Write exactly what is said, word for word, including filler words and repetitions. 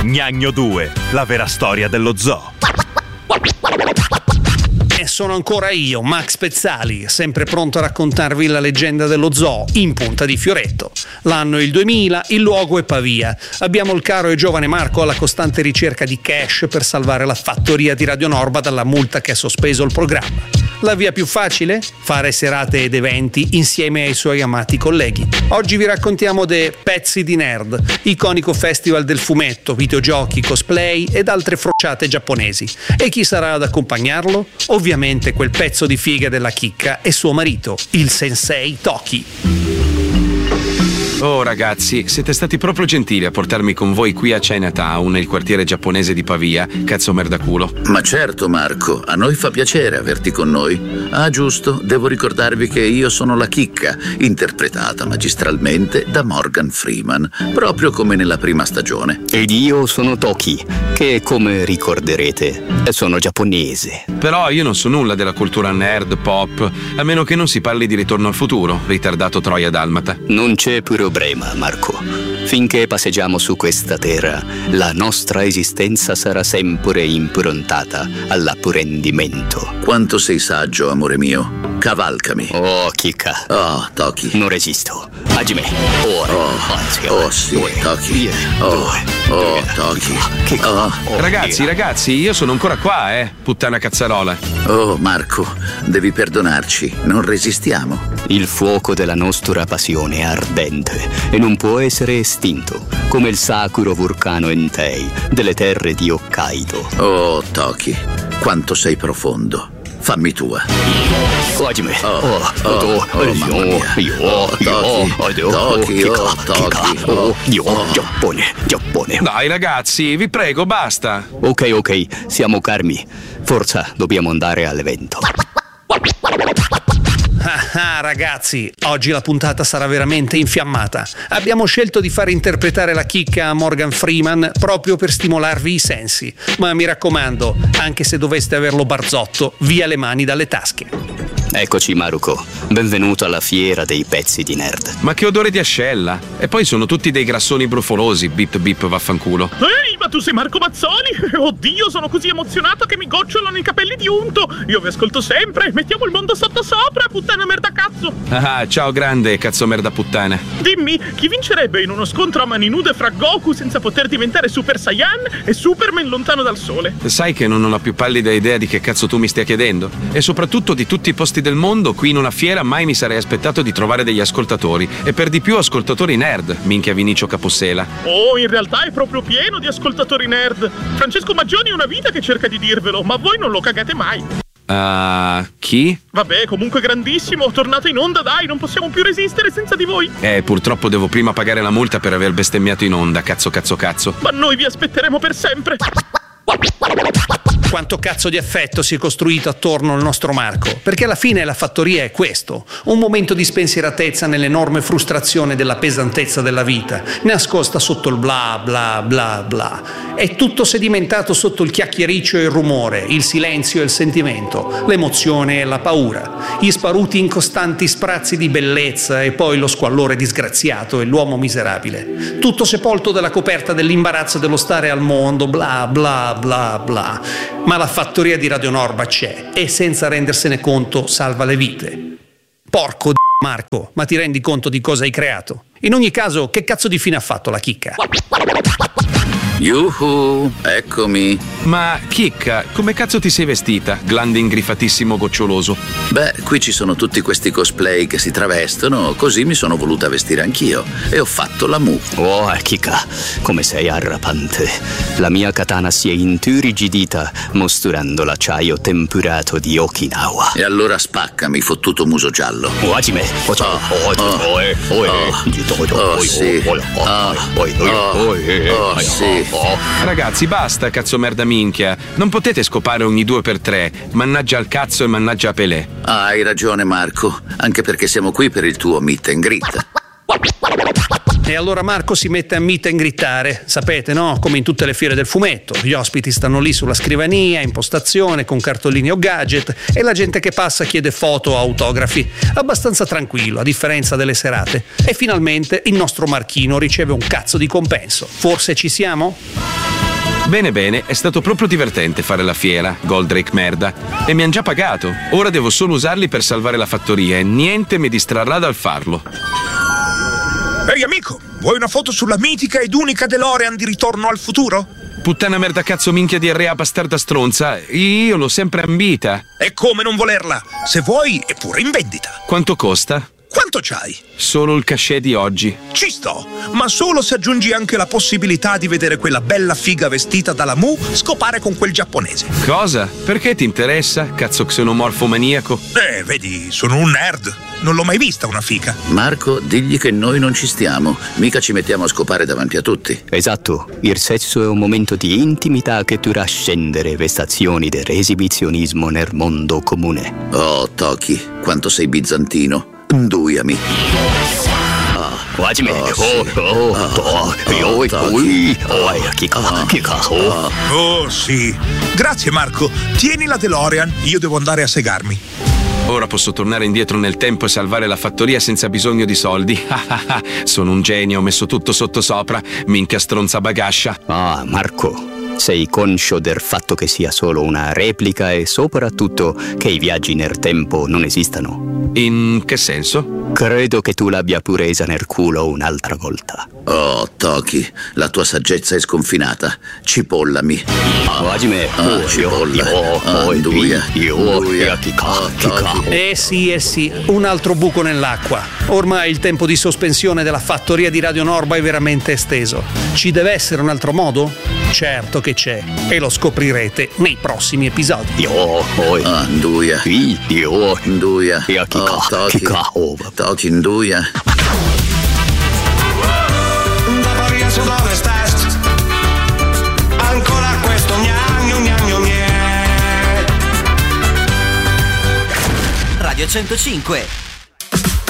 Gnagno due, la vera storia dello zoo. E sono ancora io, Max Pezzali, sempre pronto a raccontarvi la leggenda dello zoo in Punta di Fioretto. L'anno è il duemila, il luogo è Pavia. Abbiamo il caro e giovane Marco alla costante ricerca di cash per salvare la fattoria di Radio Norba dalla multa che ha sospeso il programma. La via più facile? Fare serate ed eventi insieme ai suoi amati colleghi. Oggi vi raccontiamo de Pezzi di Nerd, iconico festival del fumetto, videogiochi, cosplay ed altre frociate giapponesi. E chi sarà ad accompagnarlo? Ovviamente quel pezzo di figa della chicca e suo marito, il sensei Toki. Oh ragazzi, siete stati proprio gentili a portarmi con voi qui a Chinatown, nel quartiere giapponese di Pavia, cazzo merdaculo. Ma certo Marco, a noi fa piacere averti con noi. Ah giusto, devo ricordarvi che io sono la chicca, interpretata magistralmente da Morgan Freeman, proprio come nella prima stagione. Ed io sono Toki, che come ricorderete sono giapponese. Però io non so nulla della cultura nerd, pop, a meno che non si parli di Ritorno al futuro, ritardato Troia Dalmata. Non c'è problema, Marco. Finché passeggiamo su questa terra, la nostra esistenza sarà sempre improntata all'apprendimento. Quanto sei saggio, amore mio. Cavalcami. Oh, chicca. Oh, Toki. Non resisto. Hajime. Ora. Oh, oh sì, Toki. Oh, oh, Toki. Oh. Ragazzi, ragazzi, io sono ancora qua, eh, puttana cazzarola. Oh, Marco, devi perdonarci. Non resistiamo. Il fuoco della nostra passione è ardente e non può essere estinto, come il sacro vulcano Entei delle terre di Hokkaido. Oh, Toki, quanto sei profondo. Fammi tua. Hajime. Oh, oh, oh, oh, mamma mia. Oh, Toki, Toki, oh, Toki. Oh, oh, Giappone, Giappone. Dai ragazzi, vi prego, basta. Ok, ok, siamo calmi. Forza, dobbiamo andare all'evento. Ah, ah, ragazzi, oggi la puntata sarà veramente infiammata. Abbiamo scelto di far interpretare la chicca a Morgan Freeman proprio per stimolarvi i sensi. Ma mi raccomando, anche se doveste averlo barzotto, via le mani dalle tasche. Eccoci Maruko, benvenuto alla fiera dei pezzi di nerd. Ma che odore di ascella! E poi sono tutti dei grassoni brufolosi, bip bip vaffanculo. Ehi, ma tu sei Marco Mazzoli? Oddio, sono così emozionato che mi gocciolano i capelli di unto. Io vi ascolto sempre, mettiamo il mondo sotto sopra, puttana merda cazzo. Ah, ciao grande, cazzo merda puttana. Dimmi, chi vincerebbe in uno scontro a mani nude fra Goku senza poter diventare Super Saiyan e Superman lontano dal sole? Sai che non ho la più pallida idea di che cazzo tu mi stia chiedendo? E soprattutto di tutti i posti del mondo, qui in una fiera mai mi sarei aspettato di trovare degli ascoltatori. E per di più ascoltatori nerd, minchia Vinicio Capossela. Oh, in realtà è proprio pieno di ascoltatori nerd. Francesco Maggioni è una vita che cerca di dirvelo, ma voi non lo cagate mai. Uh, chi? Vabbè, comunque grandissimo, tornate in onda, dai, non possiamo più resistere senza di voi. Eh, purtroppo devo prima pagare la multa per aver bestemmiato in onda, cazzo cazzo cazzo. Ma noi vi aspetteremo per sempre. Quanto cazzo di affetto si è costruito attorno al nostro Marco, perché alla fine la fattoria è questo, un momento di spensieratezza nell'enorme frustrazione della pesantezza della vita, nascosta sotto il bla bla bla bla. È tutto sedimentato sotto il chiacchiericcio e il rumore, il silenzio e il sentimento, l'emozione e la paura, gli sparuti incostanti sprazzi di bellezza e poi lo squallore disgraziato e l'uomo miserabile. Tutto sepolto dalla coperta dell'imbarazzo dello stare al mondo, bla bla bla bla. Ma la fattoria di Radio Norba c'è e senza rendersene conto salva le vite. Porco d***o Marco, ma ti rendi conto di cosa hai creato? In ogni caso, che cazzo di fine ha fatto la chicca? Yuhu, eccomi. Ma chicca, come cazzo ti sei vestita, glande ingrifatissimo goccioloso? Beh, qui ci sono tutti questi cosplay che si travestono, così mi sono voluta vestire anch'io e ho fatto la mu. Oh, chicca, come sei arrapante. La mia katana si è inturgidita mostrando l'acciaio temperato di Okinawa. E allora spaccami, fottuto muso giallo. Oh, Hajime. Oh, oh, oh, oh, sì. Oh, sì. Ragazzi, basta, cazzo merda minchia. Non potete scopare ogni due per tre. Mannaggia al cazzo e mannaggia a Pelé. Ah, hai ragione, Marco. Anche perché siamo qui per il tuo meet and greet. E allora Marco si mette a meet and greetare, sapete, no? Come in tutte le fiere del fumetto. Gli ospiti stanno lì sulla scrivania, in postazione, con cartolini o gadget, e la gente che passa chiede foto o autografi. Abbastanza tranquillo, a differenza delle serate. E finalmente il nostro Marchino riceve un cazzo di compenso. Forse ci siamo? Bene bene, è stato proprio divertente fare la fiera, Goldrake merda. E mi han già pagato. Ora devo solo usarli per salvare la fattoria e niente mi distrarrà dal farlo. Ehi amico, vuoi una foto sulla mitica ed unica DeLorean di Ritorno al futuro? Puttana merda cazzo minchia di R A bastarda stronza, io l'ho sempre ambita. E come non volerla? Se vuoi è pure in vendita. Quanto costa? Quanto c'hai? Solo il cachet di oggi. Ci sto, ma solo se aggiungi anche la possibilità di vedere quella bella figa vestita da Lamu scopare con quel giapponese. Cosa? Perché ti interessa, cazzo xenomorfo maniaco? Eh, vedi, sono un nerd. Non l'ho mai vista una figa. Marco, digli che noi non ci stiamo. Mica ci mettiamo a scopare davanti a tutti. Esatto, il sesso è un momento di intimità che dura a scendere vestazioni dell'esibizionismo nel mondo comune. Oh, Toki, quanto sei bizantino. Nduiami. Wajime, Oh, sì. oh, oh, Ah, oh, ah, oi, Toki. oi, oi, chicca, chicca, oh. Oh, sì. Grazie Marco. Tieni la DeLorean, io devo andare a segarmi. Ora posso tornare indietro nel tempo e salvare la fattoria senza bisogno di soldi. Sono un genio, ho messo tutto sotto sopra. Minchia stronza bagascia. Ah, Marco, sei conscio del fatto che sia solo una replica e soprattutto che i viaggi nel tempo non esistano? In che senso? Credo che tu l'abbia presa nel culo un'altra volta. Oh, Toki, la tua saggezza è sconfinata. Cipollami. Wajime, Ah, oh, cipolla. io, Ah, oi, nduia. io, Nduia. chicca, Ah, chicca. Toki. Eh sì, eh sì, un altro buco nell'acqua. Ormai il tempo di sospensione della fattoria di Radio Norba è veramente esteso. Ci deve essere un altro modo? Certo che c'è, e lo scoprirete nei prossimi episodi. Io, oi, Ah, Nduia. io, io, Nduia. Io, chicca, Oh, Toki. chicca, oh. Toki, Nduia. Dopo via sud-ovest est, ancora questo gnagno gnagno gnè. Radio centocinque